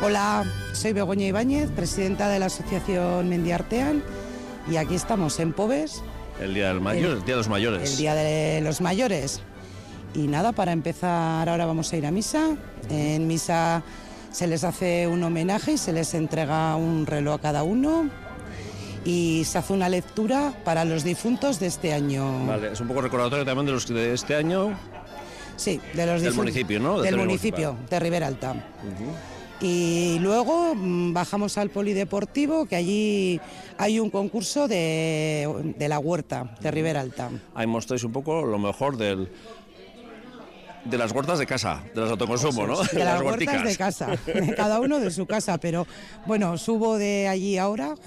Hola, soy Begoña Ibáñez, presidenta de la Asociación Mendiartean, y aquí estamos en Pobes. El Día del Mayor, el Día de los Mayores. El Día de los Mayores. Y nada, para empezar ahora vamos a ir a misa. En misa se les hace un homenaje y se les entrega un reloj a cada uno. Y se hace una lectura para los difuntos de este año. Vale, es un poco recordatorio también de los de este año. Sí, de los del municipio, ¿no? Del municipio, de Ribera Alta. Y luego bajamos al polideportivo, que allí hay un concurso de la huerta de Ribera Alta. Ahí mostráis un poco lo mejor de las huertas de casa, de las autoconsumo, ¿no? De las huertas de casa, cada uno de su casa, pero bueno, subo de allí ahora